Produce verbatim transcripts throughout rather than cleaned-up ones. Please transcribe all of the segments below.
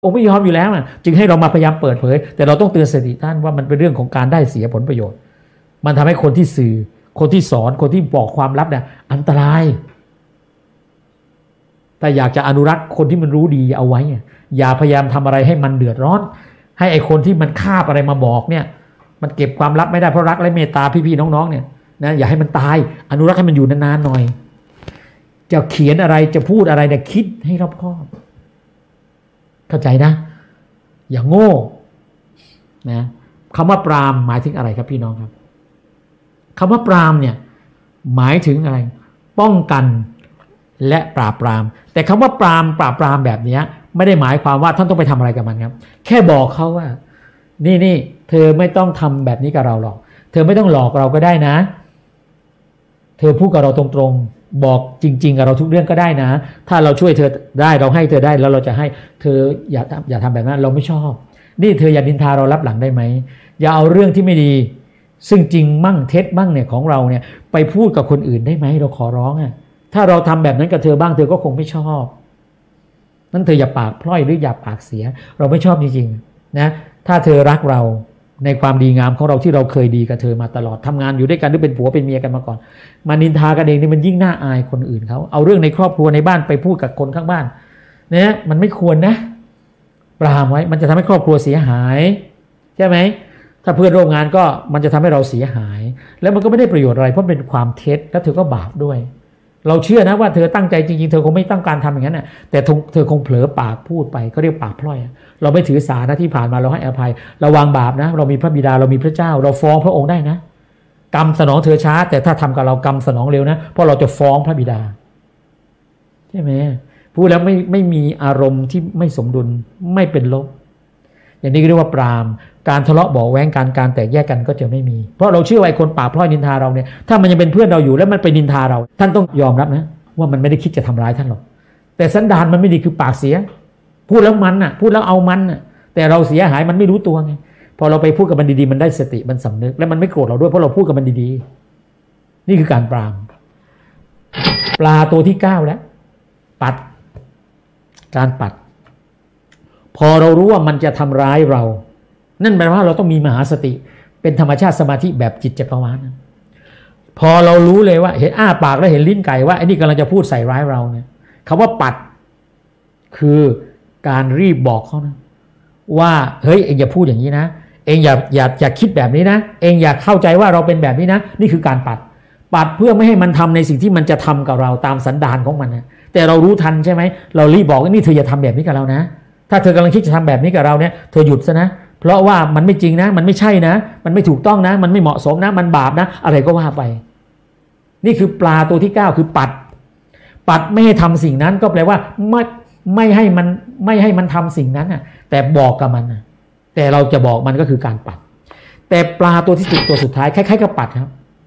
องค์ไม่ยอมอยู่แล้วจึงให้เรามาพยายามเปิดเผยแต่เราต้องเตือนสติท่านว่ามันเป็นเรื่องของการได้เสียผลประโยชน์มันทำให้คนที่สื่อคนที่สอนคนที่บอกความลับเนี่ยอันตรายแต่อยากจะอนุรักษ์คนที่มันรู้ดีเอาไว้อย่าพยายามทำอะไรให้มันเดือดร้อนให้ไอคนที่มันคาบอะไรมาบอกเนี่ยมันเก็บความลับไม่ได้เพราะรักและเมตตาพี่ๆน้องๆเนี่ยนะอย่าให้มันตายอนุรักษ์ให้มันอยู่นานๆหน่อยจะเขียนอะไรจะพูดอะไรเนี่ยคิดให้รอบคอบเข้าใจนะอย่างโง่นะคำว่าปรามหมายถึงอะไรครับพี่น้องครับคำว่าปรามเนี่ยหมายถึงอะไรป้องกันและปราบปรามแต่คำว่าปรามปราบปรามแบบนี้ไม่ได้หมายความว่าท่านต้องไปทำอะไรกับมันครับแค่บอกเขาว่านี่นี่เธอไม่ต้องทำแบบนี้กับเราหรอกเธอไม่ต้องหลอกเราก็ได้นะเธอพูดกับเราตรงๆบอกจริงๆกับเราทุกเรื่องก็ได้นะถ้าเราช่วยเธอได้เราให้เธอได้แล้วเราจะให้เธออย่าอย่าทำแบบนั้นเราไม่ชอบนี่เธออย่านินทาเรารับหลังได้ไหมอย่าเอาเรื่องที่ไม่ดีซึ่งจริงมั่งเท็จมั่งเนี่ยของเราเนี่ยไปพูดกับคนอื่นได้ไหมเราขอร้องอ่ะถ้าเราทำแบบนั้นกับเธอบ้างเธอก็คงไม่ชอบนั่นเธออย่าปากพล่อยหรืออย่าปากเสียเราไม่ชอบจริงๆนะถ้าเธอรักเราในความดีงามของเราที่เราเคยดีกับเธอมาตลอดทำงานอยู่ด้วยกันหรือเป็นผัวเป็นเมียกันมาก่อนมานินทากันเองนี่มันยิ่งน่าอายคนอื่นเขาเอาเรื่องในครอบครัวในบ้านไปพูดกับคนข้างบ้านเนี่ยมันไม่ควรนะปรามไว้มันจะทำให้ครอบครัวเสียหายใช่ไหมถ้าเพื่อนร่วมงานก็มันจะทำให้เราเสียหายแล้วมันก็ไม่ได้ประโยชน์อะไรเพราะเป็นความเท็จแล้วเธอก็บาปด้วยเราเชื่อนะว่าเธอตั้งใจจริงๆเธอคงไม่ต้องการทำอย่างนั้นน่ะแต่เธอคงเผลอปากพูดไปเขาเรียกปากพล่อยเราไม่ถือสานะที่ผ่านมาเราให้อภัยเราวางบาปนะเรามีพระบิดาเรามีพระเจ้าเราฟ้องพระองค์ได้นะกรรมสนองเธอช้าแต่ถ้าทำกับเรากรรมสนองเร็วนะเพราะเราจะฟ้องพระบิดาใช่ไหมพูดแล้วไม่ไม่มีอารมณ์ที่ไม่สมดุลไม่เป็นลบอย่างนี้เรียกว่าปรามการทะเลาะเบาะแว้งการการแตกแยกกันก็จะไม่มีเพราะเราเชื่อว่าไอ้คนปากพล่อยนินทาเราเนี่ยถ้ามันยังเป็นเพื่อนเราอยู่แล้วมันไปนินทาเราท่านต้องยอมรับนะว่ามันไม่ได้คิดจะทำร้ายท่านหรอกแต่สันดานมันไม่ดีคือปากเสียพูดแล้วมันน่ะพูดแล้วเอามันน่ะแต่เราเสียหายมันไม่รู้ตัวไงพอเราไปพูดกับมันดีๆมันได้สติมันสำนึกและมันไม่โกรธเราด้วยเพราะเราพูดกับมันดีๆนี่คือการปรามปลาตัวที่เก้าแล้วปัดการปัดพอเรารู้ว่ามันจะทำร้ายเรานั่นแปลว่าเราต้องมีมหาสติเป็นธรรมชาติสมาธิแบบจิตจักรวาลนะพอเรารู้เลยว่าเห็นอ้าปากแล้วเห็นลิ้นไก่ว่าไอ้นี่กำลังจะพูดใส่ร้ายเราเนี่ยคำว่าปัดคือการรีบบอกเขานะว่าเฮ้ยเองอย่าพูดอย่างนี้นะเองอย่าอย่าอย่าคิดแบบนี้นะเองอย่าเข้าใจว่าเราเป็นแบบนี้นะนี่คือการปัดปัดเพื่อไม่ให้มันทำในสิ่งที่มันจะทำกับเราตามสันดานของมันนะแต่เรารู้ทันใช่ไหมเรารีบบอกว่านี่เธออย่าทำแบบนี้กับเรานะถ้าเธอกำลังคิดจะทำแบบนี้กับเราเนี่ยเธอหยุดซะนะเพราะว่ามันไม่จริงนะมันไม่ใช่นะมันไม่ถูกต้องนะมันไม่เหมาะสมนะมันบาปนะอะไรก็ว่าไปนี่คือปลาตัวที่เก้าคือปัดปัดไม่ให้ทำสิ่งนั้นก็แปลว่าไม่ไม่ให้มันไม่ให้มันทำสิ่งนั้นน่ะแต่บอกกับมันนะแต่เราจะบอกมันก็คือการปัดแต่ปลาตัวที่สิบตัวสุดท้ายคล้ายๆกับปัดครับ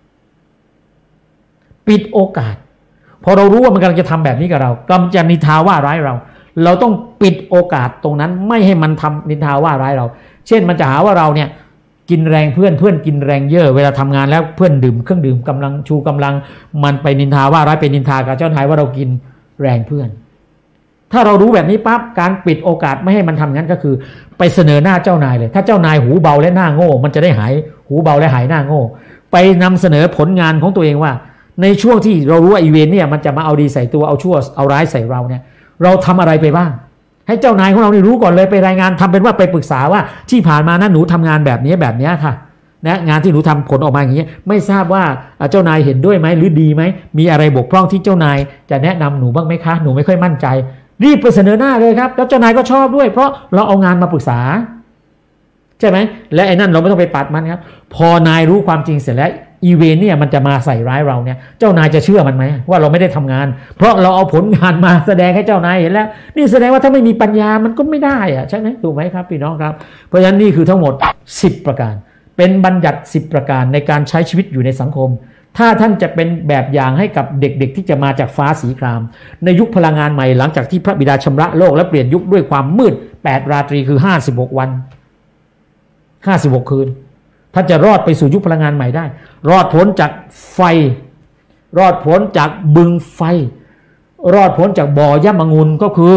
ปิดโอกาสพอเรารู้ว่ามันกำลังจะทำแบบนี้กับเรากำลังจะนินทาว่าร้ายเราเราต้องปิดโอกาสตรงนั้นไม่ให้มันทำนินทาว่าร้ายเราเช่นมันจะหาว่าเราเนี่ยกินแรงเพื่อนเพื่อนกินแรงเยอะเวลาทำงานแล้วเพื่อนดื่มเครื่องดื่มกำลังชูกำลังมันไปนินทาว่าร้ายไปนินทากับเจ้านายว่าเรากินแรงเพื่อนถ้าเรารู้แบบนี้ปั๊บการปิดโอกาสไม่ให้มันทำงั้นก็คือไปเสนอหน้าเจ้านายเลยถ้าเจ้านายหูเบาและหน้าโง่มันจะได้หายหูเบาและหายหน้าโง่ไปนำเสนอผลงานของตัวเองว่าในช่วงที่เรารู้ว่าอีเวนต์เนี่ยมันจะมาเอาดีใส่ตัวเอาชั่วเอาร้ายใส่เราเนี่ยเราทำอะไรไปบ้างให้เจ้านายของเรานี่รู้ก่อนเลยไปรายงานทำเป็นว่าไปปรึกษาว่าที่ผ่านมานะหนูทำงานแบบนี้แบบนี้ค่ะนะงานที่หนูทำผลออกมาอย่างนี้ไม่ทราบว่าเจ้านายเห็นด้วยไหมหรือดีไหมมีอะไรบกพร่องที่เจ้านายจะแนะนำหนูบ้างไหมคะหนูไม่ค่อยมั่นใจรีบไปเสนอหน้าเลยครับแล้วเจ้านายก็ชอบด้วยเพราะเราเอางานมาปรึกษาใช่ไหมและไอ้นั่นเราไม่ต้องไปปัดมันครับพอนายรู้ความจริงเสร็จแล้วอีเวนต์เนี่ยมันจะมาใส่ร้ายเราเนี่ยเจ้านายจะเชื่อมันไหมว่าเราไม่ได้ทำงานเพราะเราเอาผลงานมาแสดงให้เจ้านายเห็นแล้วนี่แสดงว่าถ้าไม่มีปัญญามันก็ไม่ได้อะใช่ไหมถูกไหมครับพี่น้องครับเพราะฉะนั้นนี่คือทั้งหมดสิบประการเป็นบัญญัติสิบประการในการใช้ชีวิตอยู่ในสังคมถ้าท่านจะเป็นแบบอย่างให้กับเด็กๆที่จะมาจากฟ้าสีครามในยุคพลังงานใหม่หลังจากที่พระบิดาชำระโลกและเปลี่ยนยุคด้วยความมืดแปดราตรีคือห้าสิบหกวันห้าสิบหกคืนท่านจะรอดไปสู่ยุคพลังงานใหม่ได้รอดพ้นจากไฟรอดพ้นจากบึงไฟรอดพ้นจากบ่อย่ำองุ่นก็คือ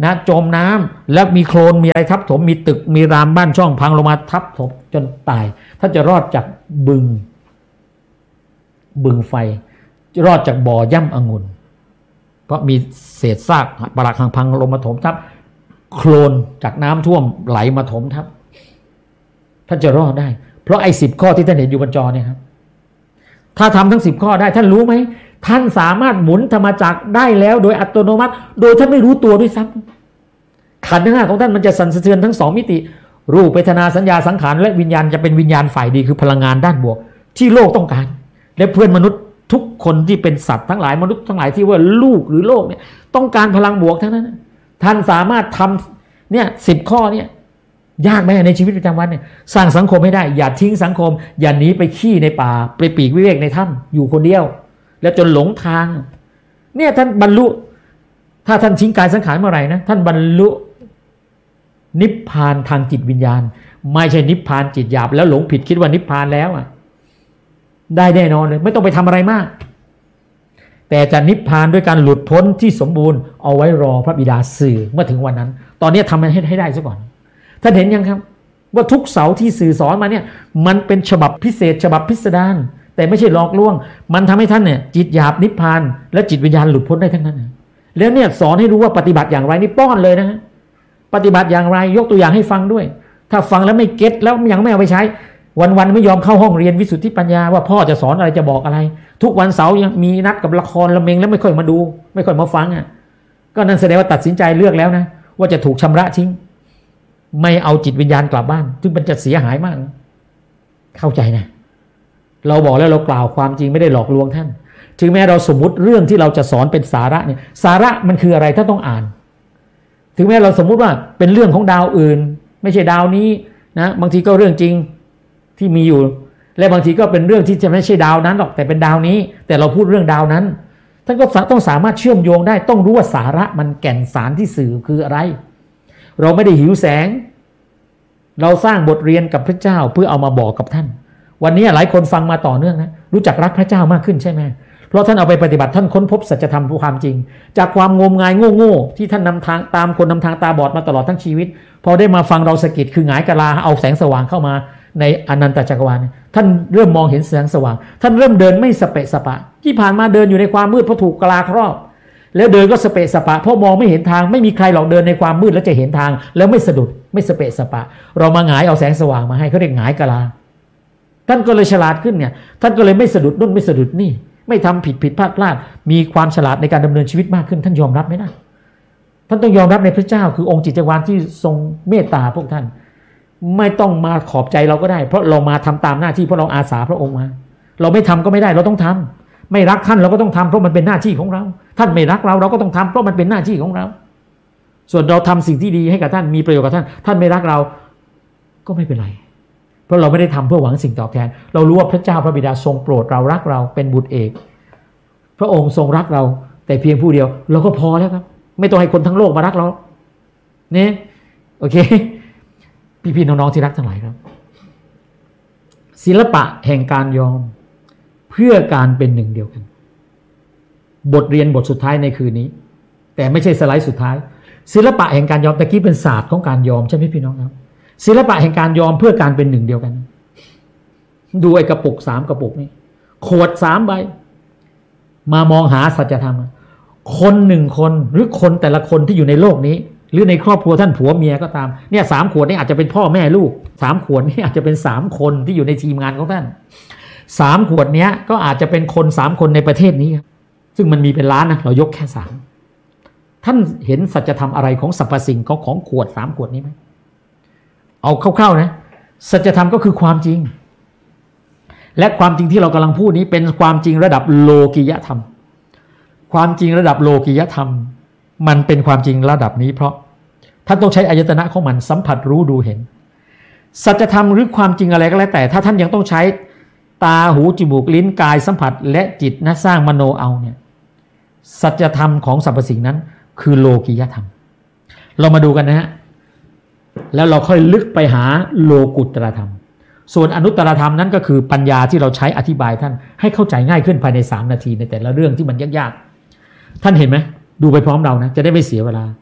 นะจมน้ำแล้วมีโคลนมีอะไรทับถมมีตึกมีรามบ้านช่องพังลงมาทับถมจนตายท่านจะรอดจากบึงบึงไฟรอดจากบ่อย่ำองุ่นเพราะมีเศษซากปรักหักพังลงมาถมทับโคลนจากน้ำท่วมไหลมาถมทับท่านจะรอดได้เพราะไอ้สิบข้อที่ท่านเห็นอยู่บนจอเนี่ยครับถ้าทำทั้งสิบข้อได้ท่านรู้ไหมท่านสามารถหมุนธรรมจักรได้แล้วโดยอัตโนมัติโดยท่านไม่รู้ตัวด้วยซ้ำขันธ์ทั้งห้าของท่านมันจะสั่นสะเทือนทั้งสองมิติรูปเวทนาสัญญาสังขารและวิญญาณจะเป็นวิญญาณฝ่ายดีคือพลังงานด้านบวกที่โลกต้องการและเพื่อนมนุษย์ทุกคนที่เป็นสัตว์ทั้งหลายมนุษย์ทั้งหลายที่ว่าลูกหรือโลกเนี่ยต้องการพลังบวกทั้งนั้นท่านสามารถทำเนี่ยสิบข้อเนี่ยยากไหมในชีวิตประจำวันเนี่ยสร้างสังคมให้ได้อย่าทิ้งสังคมอย่าหนีไปขี้ในป่าไปปีกวิเวกในถ้ำอยู่คนเดียวแล้วจนหลงทางเนี่ยท่านบรรลุถ้าท่านทิ้งกายสังขารเมื่อไหร่นะท่านบรรลุนิพพานทางจิตวิญญาณไม่ใช่นิพพานจิตหยาบแล้วหลงผิดคิดว่านิพพานแล้วอ่ะได้แน่นอนเลยไม่ต้องไปทำอะไรมากแต่จะนิพพานด้วยการหลุดพ้นที่สมบูรณ์เอาไว้รอพระบิดาสื่อเมื่อถึงวันนั้นตอนนี้ทำมันให้ให้ได้ซะก่อนท่านเห็นยังครับว่าทุกเสาที่สื่อสอนมาเนี่ยมันเป็นฉบับพิเศษฉบับพิสดารแต่ไม่ใช่หลอกลวงมันทำให้ท่านเนี่ยจิตหยาบนิพพานและจิตวิญญาณหลุดพ้นได้ทั้งนั้นแล้วเนี่ยสอนให้รู้ว่าปฏิบัติอย่างไรนี่ป้อนเลยนะฮะปฏิบัติอย่างไรยกตัวอย่างให้ฟังด้วยถ้าฟังแล้วไม่เก็ตแล้วยังไม่เอาไปใช้วันๆไม่ยอมเข้าห้องเรียนวิสุทธิปัญญาว่าพ่อจะสอนอะไรจะบอกอะไรทุกวันเสาร์ยังมีนัดกับละครละเมงแล้วไม่ค่อยมาดูไม่ค่อยมาฟังอ่ะก็นั่นแสดงว่าตัดสินใจเลือกแล้วนะว่าจะถูกชำระทิ้งไม่เอาจิตวิญญาณกลับบ้านซึ่งมันจะเสียหายมากเข้าใจนะเราบอกแล้วเรากล่าวความจริงไม่ได้หลอกลวงท่านถึงแม้เราสมมุติเรื่องที่เราจะสอนเป็นสาระเนี่ยสาระมันคืออะไรถ้าต้องอ่านถึงแม้เราสมมุติว่าเป็นเรื่องของดาวอื่นไม่ใช่ดาวนี้นะบางทีก็เรื่องจริงที่มีอยู่และบางทีก็เป็นเรื่องที่จะไม่ใช่ดาวนั้นหรอกแต่เป็นดาวนี้แต่เราพูดเรื่องดาวนั้นท่านก็ต้องสามารถเชื่อมโยงได้ต้องรู้ว่าสาระมันแก่นสารที่สื่อคืออะไรเราไม่ได้หิวแสงเราสร้างบทเรียนกับพระเจ้าเพื่อเอามาบอกกับท่านวันนี้หลายคนฟังมาต่อเนื่องนะรู้จักรักพระเจ้ามากขึ้นใช่ไหมเพราะท่านเอาไปปฏิบัติท่านค้นพบสัจธรรมความจริงจากความงมงายโง่ๆที่ท่านนำทางตามคนนำทางตาบอดมาตลอดทั้งชีวิตพอได้มาฟังเราสะกิดคือหงายกะลาเอาแสงสว่างเข้ามาในอนันตจักรวาลท่านเริ่มมองเห็นแสงสว่างท่านเริ่มเดินไม่สเปะสปะที่ผ่านมาเดินอยู่ในความมืดเพราะถูกกะลาครอบแล้วเดินก็สเปะสปะเพราะมองไม่เห็นทางไม่มีใครหรอกเดินในความมืดแล้วจะเห็นทางแล้วไม่สะดุดไม่สเปะสปะเรามาหงายเอาแสงสว่างมาให้เขาเรียกหงายกะลาท่านก็เลยฉลาดขึ้นเนี่ยท่านก็เลยไม่สะดุดนู่นไม่สะดุดนี่ไม่ทำผิดผิดพลาดพลาดมีความฉลาดในการดำเนินชีวิตมากขึ้นท่านยอมรับไหมนะท่านต้องยอมรับในพระเจ้าคือองค์จิตจักรวาลที่ทรงเมตตาพวกท่านไม่ต้องมาขอบใจเราก็ได้เพราะเรามาทำตามหน้าที่เพราะเราอาสาพระองค์มาเราไม่ทำก็ไม่ได้เราต้องทำไม่รักท่านเราก็ต้องทำเพราะมันเป็นหน้าที่ของเราท่านไม่รักเราเราก็ต้องทำเพราะมันเป็นหน้าที่ของเราส่วนเราทำสิ่งที่ดีให้กับท่านมีประโยชน์กับท่านท่านไม่รักเราก็ไม่เป็นไรเพราะเราไม่ได้ทำเพื่อหวังสิ่งตอบแทนเรารู้ว่าพระเจ้าพระบิดาทรงโปรดเรารักเราเป็นบุตรเอกพระองค์ทรงรักเราแต่เพียงผู้เดียวเราก็พอแล้วครับไม่ต้องให้คนทั้งโลกมารักเราเนี่ยโอเคพี่ๆน้องๆที่รักทั้งหลายครับศิลปะแห่งการยอมเพื่อการเป็นหนึ่งเดียวกันบทเรียนบทสุดท้ายในคืนนี้แต่ไม่ใช่สไลด์สุดท้ายศิลปะแห่งการยอมตะกี้เป็นศาสตร์ของการยอมใช่ไหมพี่น้องครับศิลปะแห่งการยอมเพื่อการเป็นหนึ่งเดียวกันดูไอ้กระปุกสามกระปุกนี่ขวดสามใบมามองหาสัจธรรมคนหนึ่งคนหรือคนแต่ละคนที่อยู่ในโลกนี้หรือในครอบครัวท่านผัวเมียก็ตามเนี่ยสามขวดนี่อาจจะเป็นพ่อแม่ลูกสามขวดนี่อาจจะเป็นสามคนที่อยู่ในทีมงานของท่านสามขวดเนี้ยก็อาจจะเป็นคนสามคนในประเทศนี้ครับซึ่งมันมีเป็นล้านนะเรายกแค่สามท่านเห็นสัจธรรมอะไรของสรรพสิ่งของของขวดสามขวดนี้ไหมเอาคร่าวๆนะสัจธรรมก็คือความจริงและความจริงที่เรากำลังพูดนี้เป็นความจริงระดับโลกิยธรรมความจริงระดับโลกิยธรรมมันเป็นความจริงระดับนี้เพราะท่านต้องใช้อายตนะของมันสัมผัสรู้ดูเห็นสัจธรรมหรือความจริงอะไรก็แล้วแต่ถ้าท่านยังต้องใช้ตาหูจมูกลิ้นกายสัมผัสและจิตนะสร้างมโนเอาเนี่ยสัจธรรมของสรรพสิ่งนั้นคือโลกิยธรรมเรามาดูกันนะฮะแล้วเราค่อยลึกไปหาโลกุตตรธรรมส่วนอนุตตรธรรมนั้นก็คือปัญญาที่เราใช้อธิบายท่านให้เข้าใจง่ายขึ้นภายในสามนาทีในแต่ละเรื่องที่มันยากๆท่านเห็นไหมดูไปพร้อมเรานะจะได้ไม่เสียเวลา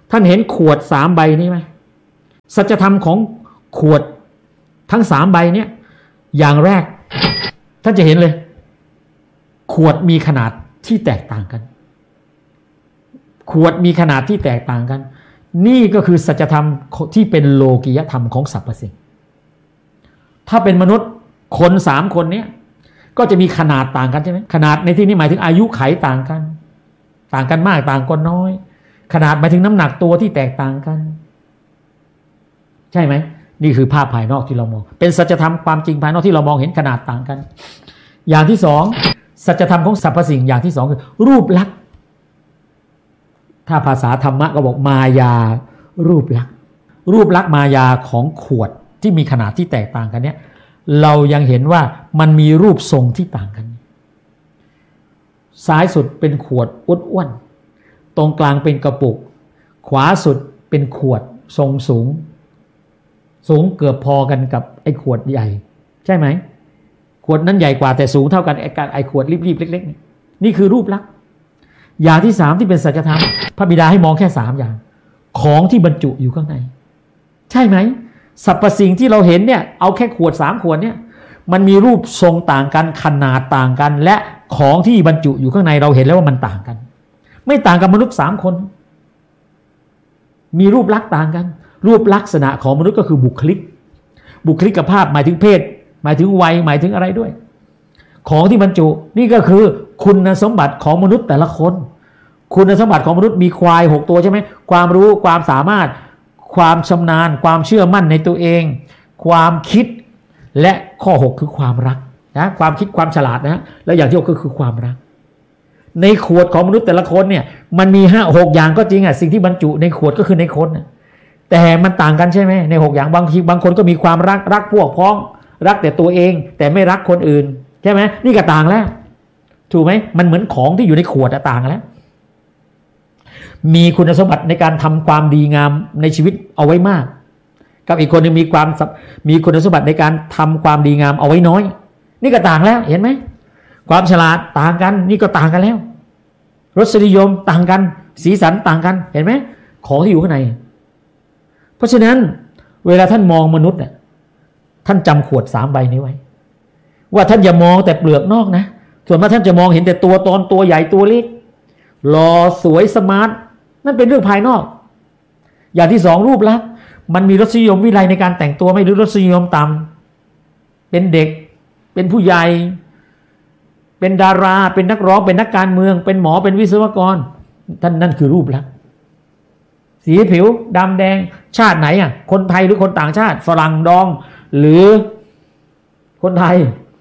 ท่านเห็นขวดสามใบนี้ไหมสัจธรรมของขวดทั้งสามใบเนี้ยอย่างแรกท่านจะเห็นเลยขวดมีขนาดที่แตกต่างกันขวดมีขนาดที่แตกต่างกันนี่ก็คือสัจธรรมที่เป็นโลกิยธรรมของสรรพสิ่งถ้าเป็นมนุษย์คนสามคนเนี้ยก็จะมีขนาดต่างกันใช่ไหมขนาดในที่นี้หมายถึงอายุไขต่างกันต่างกันมากต่างกันน้อยขนาดหมายถึงน้ำหนักตัวที่แตกต่างกันใช่ไหมนี่คือภาพภายนอกที่เรามองเป็นสัจธรรมความจริงภายนอกที่เรามองเห็นขนาดต่างกันอย่างที่สองสัจธรรมของสรรพสิ่งอย่างที่สองคือรูปลักษณ์ถ้าภาษาธรรมะก็บอกมายารูปลักษณ์รูปลักษณ์มายาของขวดที่มีขนาดที่แตกต่างกันเนี่ยเรายังเห็นว่ามันมีรูปทรงที่ต่างกันซ้ายสุดเป็นขวดอ้วนๆตรงกลางเป็นกระปุกขวาสุดเป็นขวดทรงสูงสูงเกือบพอกันกับไอ้ขวดใหญ่ใช่ไหมขวดนั้นใหญ่กว่าแต่สูงเท่ากันไอ้ไอ้ขวดรีบๆเล็กๆนี่คือรูปลักษณ์อย่างที่สามที่เป็นสัจธรรมพระบิดาให้มองแค่สามอย่างของที่บรรจุอยู่ข้างในใช่ไหมสรรพสิ่งที่เราเห็นเนี่ยเอาแค่ขวดสามขวดเนี่ยมันมีรูปทรงต่างกันขนาดต่างกันและของที่บรรจุอยู่ข้างในเราเห็นแล้วว่ามันต่างกันไม่ต่างกับมนุษย์สามคนมีรูปลักษณ์ต่างกันรูปลักษณะของมนุษย์ก็คือบุคลิกบุคลิกภาพหมายถึงเพศหมายถึงวัยหมายถึงอะไรด้วยของที่บรรจุนี่ก็คือคุณสมบัติของมนุษย์แต่ละคนคุณสมบัติของมนุษย์มีควายหกตัวใช่ไหมความรู้ความสามารถความชำนาญความเชื่อมั่นในตัวเองความคิดและข้อหกคือความรักนะความคิดความฉลาดนะแล้วอย่างที่หกก็คือความรักในขวดของมนุษย์แต่ละคนเนี่ยมันมีห้าหกอย่างก็จริงอ่ะสิ่งที่บรรจุในขวดก็คือในคนนะแต่มันต่างกันใช่ไหมในหกอย่างบางทีบางคนก็มีความรักรักพวกพ้องรักแต่ตัวเองแต่ไม่รักคนอื่นใช่ไหมนี่ก็ต่างแล้วถูกไหมมันเหมือนของที่อยู่ในขวดต่างแล้วมีคุณสมบัติในการทำความดีงามในชีวิตเอาไว้มากกับอีกคนนึงมีความมีคุณสมบัติในการทำความดีงามเอาไว้น้อยนี่ก็ต่างแล้วเห็นไหมความฉลาดต่างกันนี่ก็ต่างกันแล้วรสนิยมต่างกันสีสันต่างกันเห็นไหมของที่อยู่ข้างในเพราะฉะนั้นเวลาท่านมองมนุษย์เนี่ยท่านจำขวดสามใบนี้ไว้ว่าท่านอย่ามองแต่เปลือกนอกนะส่วนมากท่านจะมองเห็นแต่ตัวตนตัวใหญ่ตัวเล็กหล่อสวยสมาร์ทนั่นเป็นเรื่องภายนอกอย่างที่สองรูปลักษณ์มันมีรสนิยมวิไลในการแต่งตัวไม่หรือรสนิยมต่ำเป็นเด็กเป็นผู้ใหญ่เป็นดาราเป็นนักร้องเป็นนักการเมืองเป็นหมอเป็นวิศวกรท่านนั่นคือรูปลักษณ์สีผิวดำแดงชาติไหนอ่ะคนไทยหรือคนต่างชาติฝรั่งดองหรือคนไทย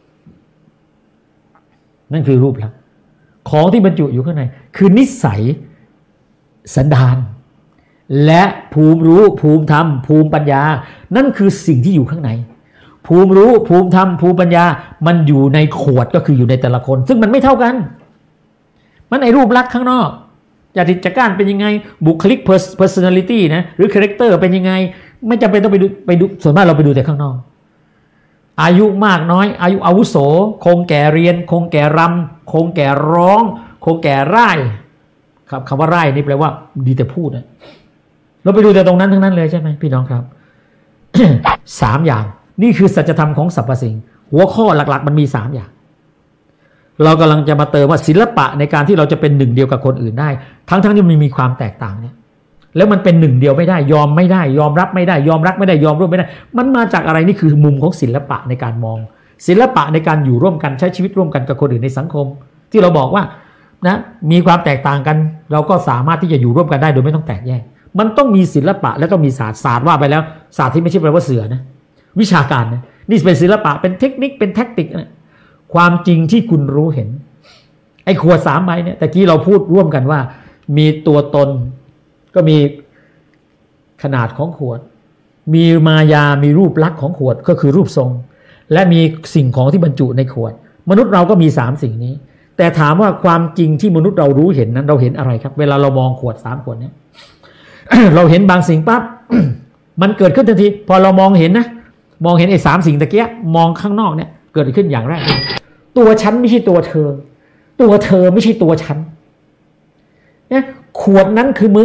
นั่นคือรูปลักษณ์ของที่บรรจุอยู่ข้างในคือนิสัยสันดานและภูมิรู้ภูมิธรรมภูมิปัญญานั่นคือสิ่งที่อยู่ข้างในภูมิรู้ภูมิธรรมภูมิปัญญามันอยู่ในขวดก็คืออยู่ในแต่ละคนซึ่งมันไม่เท่ากันมันในรูปลักษณ์ข้างนอกจริตจักรานเป็นยังไงบุคลิก personality นะหรือ character เป็นยังไงไม่จำเป็นต้องไปดูไปดูส่วนมากเราไปดูแต่ข้างนอกอายุมากน้อยอายุอาวุโสคงแก่เรียนคงแก่รำคงแก่ร้องคงแก่ร่ายครับคำว่าร่ายนี่แปลว่าดีแต่พูดนะเราไปดูแต่ตรงนั้นทั้งนั้นเลยใช่ไหมพี่น้องครับ สามอย่างนี่คือสัจธรรมของสรรพสิ่งหัวข้อหลักๆมันมีสามอย่างเรากำลังจะมาเติมว่าศิลปะในการที่เราจะเป็นหนึ่งเดียวกับคนอื่นได้ทั้งๆที่มันมีความแตกต่างเนี่ยแล้วมันเป็นหนึ่งเดียวไม่ได้ยอมไม่ได้ยอมรับไม่ได้ยอมรักไม่ได้ยอมร่วมไม่ได้มันมาจากอะไรนี่คือมุมของศิลปะในการมองศิลปะในการอยู่ร่วมกันใช้ชีวิตร่วมกันกับคนอื่นในสังคมที่เราบอกว่านะมีความแตกต่างกันเราก็สามารถที่จะอยู่ร่วมกันได้โดยไม่ต้องแตกแยกมันต้องมีศิลปะและต้องมีศาสตร์ศาสตร์ว่าไปแล้วศาสตร์ที่ไม่ใช่แปลว่าเสือนะวิชาการนะนี่เป็นศิลปะเป็นเทคนิคเป็นแทคติกนะความจริงที่คุณรู้เห็นไอ้ขวดสามใบเนี่ยตะกี้เราพูดร่วมกันว่ามีตัวตนก็มีขนาดของขวดมีมายามีรูปลักษณ์ของขวดก็คือรูปทรงและมีสิ่งของที่บรรจุในขวดมนุษย์เราก็มีสามสิ่งนี้แต่ถามว่าความจริงที่มนุษย์เรารู้เห็นนั้นเราเห็นอะไรครับเวลาเรามองขวดสามขวดเนี่ย เราเห็นบางสิ่งปั๊บ มันเกิดขึ้นทันทีพอเรามองเห็นนะมองเห็นไอ้สามสิ่งตะเกียมองข้างนอกเนี่ยเกิดขึ้นอย่างแรกตัวฉันไม่ใช่ตัวเธอตัวเธอไม่ใช่ตัวฉันเนี่ยขวดนั้นคือมึง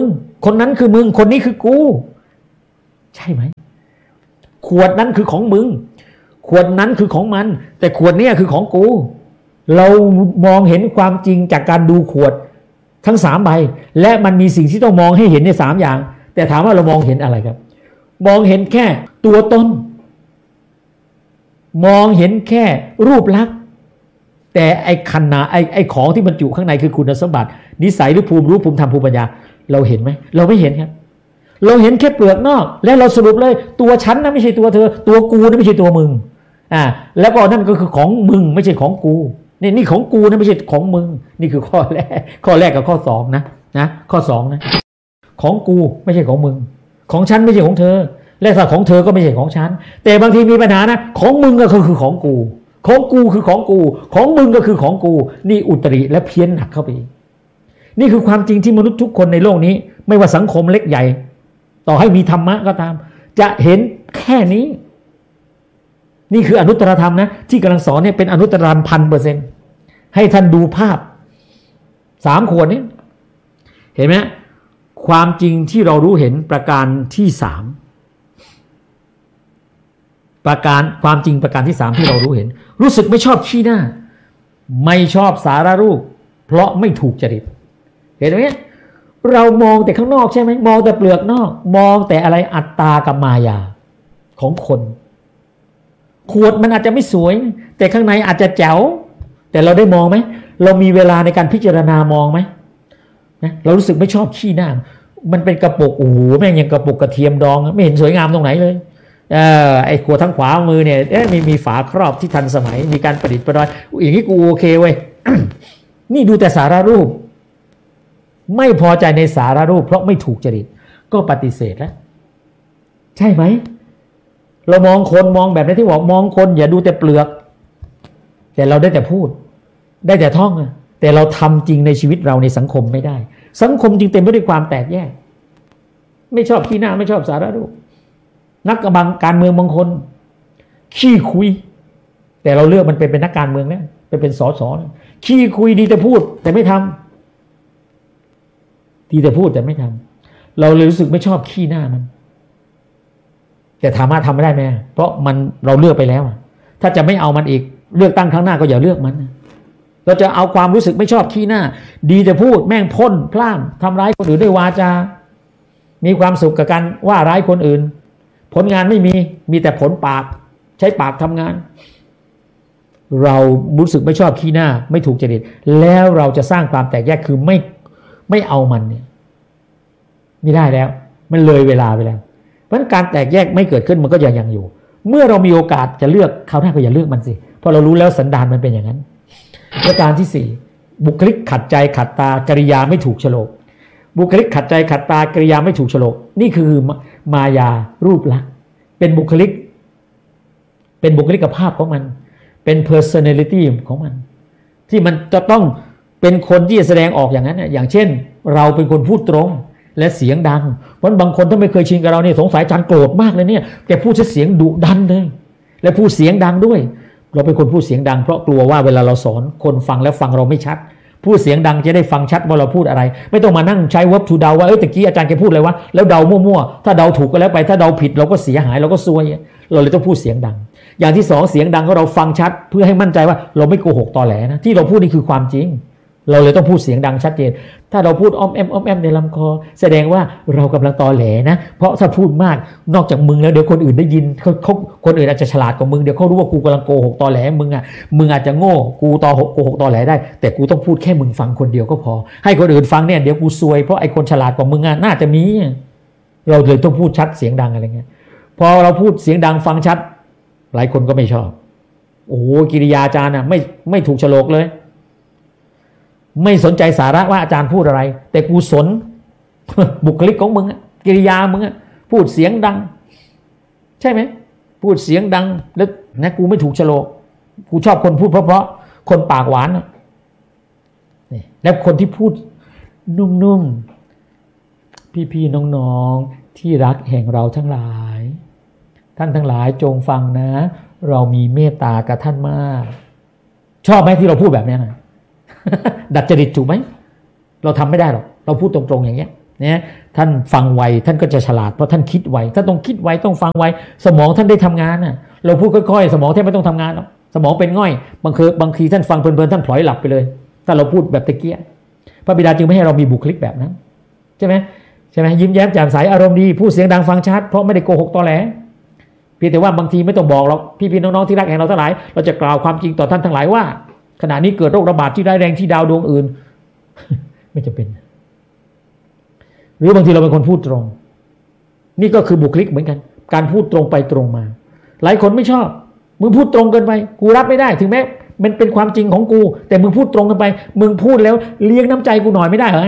คนนั้นคือมึงคนนี้คือกูใช่ไหมขวดนั้นคือของมึงขวดนั้นคือของมันแต่ขวดนี้คือของกูเรามองเห็นความจริงจากการดูขวดทั้งสามใบและมันมีสิ่งที่ต้องมองให้เห็นในสามอย่างแต่ถามว่าเรามองเห็นอะไรครับมองเห็นแค่ตัวตนมองเห็นแค่รูปลักษณ์แต่ไอ้ขนาดไอ้ไอ้ของที่บรรจุข้างในคือคุณสมบัตินิสัยหรือภูมิรู้ภูมิธรรมภูมิปัญญาเราเห็นไหมเราไม่เห็นครับเราเห็นแค่เปลือกนอกแล้วเราสรุปเลยตัวฉันนะไม่ใช่ตัวเธอตัวกูนะไม่ใช่ตัวมึงอ่าแล้วก็นั่นก็คือของมึงไม่ใช่ของกูนี่นี่ของกูนะไม่ใช่ของมึงนี่คือข้อแรกข้อแรกกับข้อสองนะนะข้อสองนะของกูไม่ใช่ของมึงของฉันไม่ใช่ของเธอและถ้าของเธอก็ไม่ใช่ของฉันแต่บางทีมีปัญหานะของมึงก็คือคือของกูของกูคือของกูของมึงก็คือของกูนี่อุตริและเพี้ยนหนักเข้าไปนี่คือความจริงที่มนุษย์ทุกคนในโลกนี้ไม่ว่าสังคมเล็กใหญ่ต่อให้มีธรรมะก็ตามจะเห็นแค่นี้นี่คืออนุตตรธรรมนะที่กำลังสอนเนี่ยเป็นอนุตตรธรรมพันเปอร์เซ็นต์ให้ท่านดูภาพสามขวดนี้เห็นไหมความจริงที่เรารู้เห็นประการที่สามประการความจริงประการที่สามที่เรารู้เห็นรู้สึกไม่ชอบขี้หน้าไม่ชอบสารรูปเพราะไม่ถูกจริตเห็นไหมเรามองแต่ข้างนอกใช่ไหมมองแต่เปลือกนอกมองแต่อะไรอัตตากับมายาของคนขวดมันอาจจะไม่สวยแต่ข้างในอาจจะแจ๋วแต่เราได้มองไหมเรามีเวลาในการพิจารณามองไหมนะเรารู้สึกไม่ชอบขี้หน้ามันเป็นกระปุกโอ้โหแม่งยังกระปุกกระเทียมดองไม่เห็นสวยงามตรงไหนเลยเออไอ้ขวดทั้งขวามือเนี่ยเอ๊ะมีมีฝาครอบที่ทันสมัยมีการประดิษฐ์ประดอยอย่างนี้กูโอเคเว้ย นี่ดูแต่สารรูปไม่พอใจในสารรูปเพราะไม่ถูกจริตก็ปฏิเสธแล้วใช่ไหมเรามองคนมองแบบนี้ที่บอกมองคนอย่าดูแต่เปลือกแต่เราได้แต่พูดได้แต่ท่องแต่เราทำจริงในชีวิตเราในสังคมไม่ได้สังคมจึงเต็มไปด้วยความแตกแยกไม่ชอบขี้หน้าไม่ชอบสารรูปนักกำบังการเมืองบางคนขี้คุยแต่เราเลือกมันเป็นเป็นนักการเมืองแล้วไปเป็นสสขี้คุยดีแต่พูดแต่ไม่ทำดีแต่พูดแต่ไม่ทำเราเลยรู้สึกไม่ชอบขี้หน้ามันแต่ถามว่าทำไม่ได้ไหมเพราะมันเราเลือกไปแล้วถ้าจะไม่เอามันอีกเลือกตั้งครั้งหน้าก็อย่าเลือกมันเราจะเอาความรู้สึกไม่ชอบขี้หน้าดีแต่พูดแม่งพ่นพล่านทำร้ายคนอื่นด้วยวาจามีความสุขกับการว่าร้ายคนอื่นผลงานไม่มีมีแต่ผลปากใช้ปากทำงานเรารู้สึกไม่ชอบขี้หน้าไม่ถูกจริตแล้วเราจะสร้างความแตกแยกคือไม่ไม่เอามันเนี่ยไม่ได้แล้วมันเลยเวลาไปแล้วเพราะการแตกแยกไม่เกิดขึ้นมันก็ยังยังอยู่เมื่อเรามีโอกาสจะเลือกคราวหน้าก็อย่าเลือกมันสิเพราะเรารู้แล้วสันดานมันเป็นอย่างนั้นประการที่สี่บุคลิกขัดใจขัดตากริยาไม่ถูกโฉลกบุคลิกขัดใจขัดตากริยาไม่ถูกโฉลกนี่คือมายารูปลักษณ์เป็นบุคลิกเป็นบุคลิกภาพของมันเป็น personality ของมันที่มันจะต้องเป็นคนที่จะแสดงออกอย่างนั้นอย่างเช่นเราเป็นคนพูดตรงและเสียงดังเพราะบางคนถ้าไม่เคยชินกับเราเนี่ยสงสัยอาจารย์โกรธมากเลยเนี่ยแกพูดเสียงดุดันเลยและพูดเสียงดังด้วยเราเป็นคนพูดเสียงดังเพราะกลัวว่าเวลาเราสอนคนฟังแล้วฟังเราไม่ชัดพูดเสียงดังจะได้ฟังชัดว่าเราพูดอะไรไม่ต้องมานั่งใช้ verb to เดาว่าเอ้ยตะกี้อาจารย์แกพูดอะไรวะแล้วเดามั่วๆถ้าเดาถูกก็แล้วไปถ้าเดาผิดเราก็เสียหายเราก็ซวยเราเลยต้องพูดเสียงดังอย่างที่สองเสียงดังก็เราฟังชัดเพื่อให้มั่นใจว่าเราไม่โกหกตอแหลนะที่เราพูดนี่คือความจริงเราเลยต้องพูดเสียงดังชัดเจนถ้าเราพูดอ้อมแอมอ้อมแอมในลำคอแสดงว่าเรากำลังตอแหลนะเพราะถ้าพูดมากนอกจากมึงแล้วเดี๋ยวคนอื่นได้ยินเขาเขาคนอื่นอาจจะฉลาดกว่ามึงเดี๋ยวเขารู้ว่ากูกำลังโกหกตอแหลมึงอ่ะมึงอาจจะโง่กูตอหกโกหกตอแหลได้แต่กูต้องพูดแค่มึงฟังคนเดียวก็พอให้คนอื่นฟังเนี่ยเดี๋ยวกูซวยเพราะไอ้คนฉลาดกว่ามึงอ่ะน่าจะมีเราเลยต้องพูดชัดเสียงดังอะไรเงี้ยพอเราพูดเสียงดังฟังชัดหลายคนก็ไม่ชอบโอ้โหกิริยาอาจารย์น่ะไม่ไม่ถูกโฉลกเลยไม่สนใจสาระว่าอาจารย์พูดอะไรแต่กูสน บุคลิกของมึงกิริยามึงพูดเสียงดังใช่ไหมพูดเสียงดังแล้วนะกูไม่ถูกโฉลกกูชอบคนพูดเพราะๆคนปากหวานนี่แล้วคนที่พูดนุ่มๆพี่ๆน้องๆที่รักแห่งเราทั้งหลายท่านทั้งหลายจงฟังนะเรามีเมตตากับท่านมากชอบไหมที่เราพูดแบบนี้นะ ดัดจริตถูกไหมเราทำไม่ได้หรอกเราพูดตรงๆอย่างเงี้ยเนี่ยท่านฟังไวท่านก็จะฉลาดเพราะท่านคิดไวท่านต้องคิดไวต้องฟังไวสมองท่านได้ทำงานน่ะเราพูดค่อยๆสมองแทบไม่ต้องทำงานหรอกสมองเป็นง่อยบางคือบางทีท่านฟังเพลินๆท่านพลอยหลับไปเลยถ้าเราพูดแบบตะเกียพระบิดาจึงไม่ให้เรามีบุคลิกแบบนั้นใช่ไหมใช่ไหมยิ้มแย้มแจ่มใสอารมณ์ดีพูดเสียงดังฟังชัดเพราะไม่ได้โกหกตอแหลเพียงแต่ว่าบางทีไม่ต้องบอกเราพี่ๆน้องๆที่รักแห่งเราทั้งหลายเราจะกล่าวความจริงต่อท่านทั้งหลายว่าขณะนี้เกิดโรคระบาดที่ร้ายแรงที่ดาวดวงอื่น ไม่จะเป็นหรือบางทีเราเป็นคนพูดตรงนี่ก็คือบุคลิกเหมือนกันการพูดตรงไปตรงมาหลายคนไม่ชอบมึงพูดตรงเกินไปกูรับไม่ได้ถึงแม้มันเป็นความจริงของกูแต่มึงพูดตรงกันไปมึงพูดแล้วเลี้ยงน้ำใจกูหน่อยไม่ได้เหร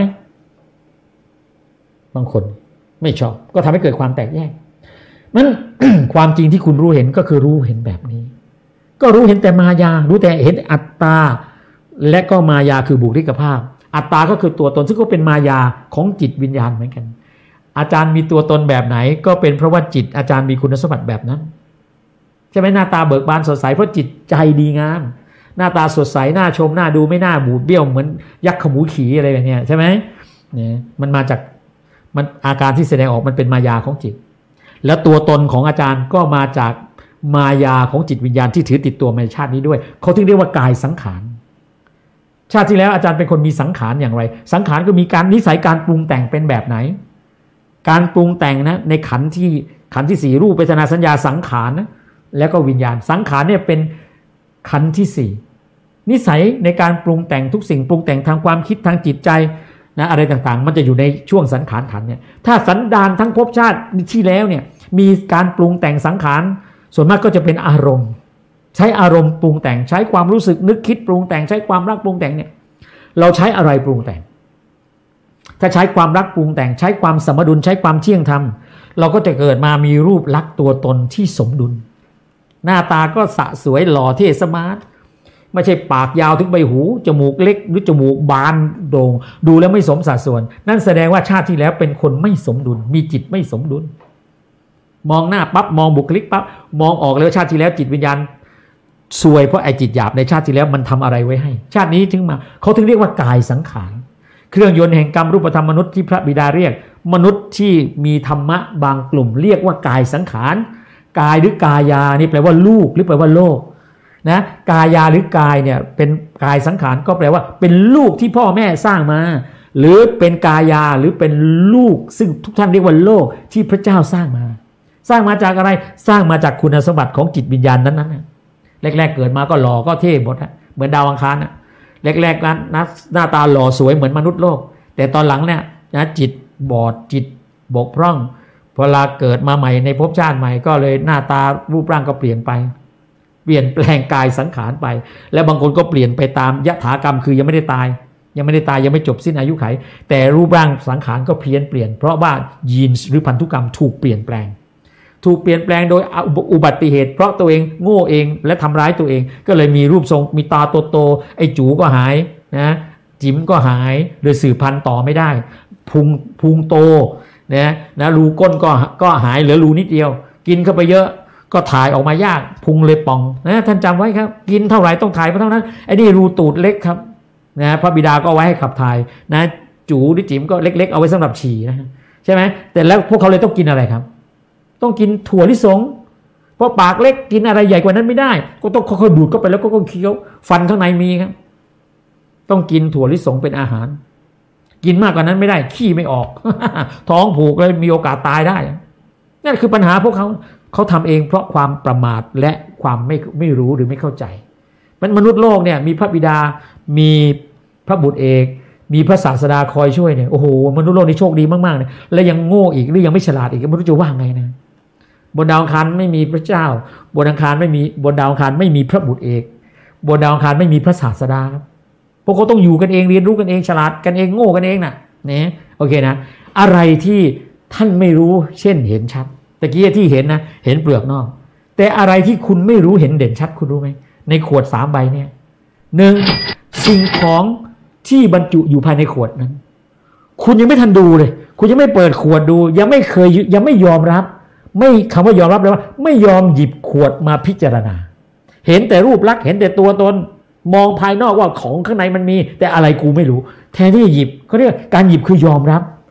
อบางคนไม่ชอบก็ทำให้เกิดความแตกแยกนั้น ความจริงที่คุณรู้เห็นก็คือรู้เห็นแบบนี้ก็รู้เห็นแต่มายารู้แต่เห็นอัตตาและก็มายาคือบุคลิกภาพอัตตาก็คือตัวตนซึ่งก็เป็นมายาของจิตวิญญาณเหมือนกันอาจารย์มีตัวตนแบบไหนก็เป็นเพราะว่าจิตอาจารย์มีคุณสมบัติแบบนั้นใช่ไหมหน้าตาเบิกบานสดใสเพราะจิตใจดีงามหน้าตาสดใสน่าชมน่าดูไม่น่าบูดเบี้ยวเหมือนยักษ์ขมูขี่อะไรแบบนี้ใช่ไหมเนี่ยมันมาจากมันอาการที่แสดงออกมันเป็นมายาของจิตแล้วตัวตนของอาจารย์ก็มาจากมายาของจิตวิญญาณที่ถือติดตัวในชาตินี้ด้วยเขาถึงเรียกว่ากายสังขารชาติที่แล้วอาจารย์เป็นคนมีสังขารอย่างไรสังขารก็มีการนิสัยการปรุงแต่งเป็นแบบไหนการปรุงแต่งนะในขันธ์ที่ขันธ์ที่สี่รูปเวทนาสัญญาสังขารนะแล้วก็วิญญาณสังขารเนี่ยเป็นขันธ์ที่สี่นิสัยในการปรุงแต่งทุกสิ่งปรุงแต่งทางความคิดทางจิตใจนะอะไรต่างๆมันจะอยู่ในช่วงสังขารขันธ์เนี่ยถ้าสันดานทั้งภพชาติที่แล้วเนี่ยมีการปรุงแต่งสังขารส่วนมากก็จะเป็นอารมณ์ใช้อารมณ์ปรุงแต่งใช้ความรู้สึกนึกคิดปรุงแต่งใช้ความรักปรุงแต่งเนี่ยเราใช้อะไรปรุงแต่งถ้าใช้ความรักปรุงแต่งใช้ความสมดุลใช้ความเที่ยงธรรมเราก็จะเกิดมามีรูปลักษณ์ตัวตนที่สมดุลหน้าตาก็สะสวยหล่อเท่สมาร์ทไม่ใช่ปากยาวถึงใบหูจมูกเล็กหรือจมูกบานโด่งดูแล้วไม่สมสัดส่วนนั่นแสดงว่าชาติที่แล้วเป็นคนไม่สมดุลมีจิตไม่สมดุลมองหน้าปั๊บมองบุคลิกปั๊บมองออกเลยว่าชาติที่แล้วจิตวิญญาณซวยเพราะไอ้จิตหยาบในชาติที่แล้วมันทำอะไรไว้ให้ชาตินี้ถึงมาเขาถึงเรียกว่ากายสังขารเครื่องยนต์แห่งกรรมรูปธรรมมนุษย์ที่พระบิดาเรียกมนุษย์ที่มีธรรมะบางกลุ่มเรียกว่ากายสังขารกายหรือกายานี่แปลว่าลูกหรือแปลว่าโลกนะกายาหรือกายเนี่ยเป็นกายสังขารก็แปลว่าเป็นลูกที่พ่อแม่สร้างมาหรือเป็นกายาหรือเป็นลูกซึ่งทุกท่านเรียกว่าโลกที่พระเจ้าสร้างมาสร้างมาจากอะไรสร้างมาจากคุณสมบัติของจิตวิญญาณนั้นๆแรกๆเกิดมาก็หล่อก็เท่หมดเหมือนดาวอังคารนะแรกๆนั้นหน้าตาหล่อสวยเหมือนมนุษย์โลกแต่ตอนหลังเนี่ยนะจิตบอดจิตบกพร่องพอเวลาเกิดมาใหม่ในภพชาติใหม่ก็เลยหน้าตารูปร่างก็เปลี่ยนไปเปลี่ยนแปลงกายสังขารไปและบางคนก็เปลี่ยนไปตามยถากรรมคือยังไม่ได้ตายยังไม่ได้ตายยังไม่จบสิ้นอายุไขแต่รูปร่างสังขารก็เพี้ยนเปลี่ยนเพราะว่ายีนหรือพันธุกรรมถูกเปลี่ยนแปลงถูกเปลี่ยนแปลงโดยอุบัติเหตุเพราะตัวเองโง่เองและทำร้ายตัวเองก็เลยมีรูปทรงมีตาโตๆไอ้จูก็หายนะจิ๋มก็หายโดยสืบพันธุ์ต่อไม่ได้พุงพุงโตนะนะรูก้นก็ก็หายเหลือรูนิดเดียวกินเข้าไปเยอะก็ถ่ายออกมายากพุงเลยป่องนะท่านจำไว้ครับกินเท่าไหร่ต้องถ่ายเพราะเท่านั้นไอ้นี่รูตูดเล็กครับนะพระบิดาก็ไว้ให้ขับถ่ายนะจูหรือจิ๋มก็เล็กๆเอาไว้สำหรับฉี่นะใช่ไหมแต่แล้วพวกเขาเลยต้องกินอะไรครับต้องกินถั่วลิสงเพราะปากเล็กกินอะไรใหญ่กว่านั้นไม่ได้ก็ต้องค่อยๆดูดเข้าไปแล้วก็เคี้ยวฟันข้างในมีครับต้องกินถั่วลิสงเป็นอาหารกินมากกว่านั้นไม่ได้ขี้ไม่ออก ท้องผูกเลยมีโอกาสตายได้นั่นคือปัญหาพวกเขาเขาทำเองเพราะความประมาทและความไม่ไม่รู้หรือไม่เข้าใจมันมนุษย์โลกเนี่ยมีพระบิดามีพระบุตรเอกมีพระศาสดาคอยช่วยเนี่ยโอ้โหมนุษย์โลกนี่โชคดีมากๆเลยและยังโง่อีกหรือยังไม่ฉลาดอีกไม่รู้จะว่าไงนะบนดาวอังคารไม่มีพระเจ้าบนอังคารไม่มีบนดาวอังคารไม่มีพระบุตรเอกบนดาวอังคารไม่มีพระศาสดาครับพวกเขาต้องอยู่กันเองเรียนรู้กันเองฉลาดกันเองโง่กันเองน่ะเนี่ยโอเคนะอะไรที่ท่านไม่รู้เช่นเห็นชัดตะกี้ที่เห็นนะเห็นเปลือกนอกแต่อะไรที่คุณไม่รู้เห็นเด่นชัดคุณรู้ไหมในขวดสามใบเนี่ยหนึ่งสิ่งของที่บรรจุอยู่ภายในขวดนั้นคุณยังไม่ทันดูเลยคุณยังไม่เปิดขวดดูยังไม่เคยยังไม่ยอมรับไม่คำว่ายอมรับเลยว่าไม่ยอมหยิบขวดมาพิจารณาเห็นแต่รูปลักษณ์เห็นแต่ตัวตนมองภายนอกว่าของข้างในมันมีแต่อะไรกูไม่รู้แทนที่จะหยิบเขาเรียกการหยิบคือยอมรับ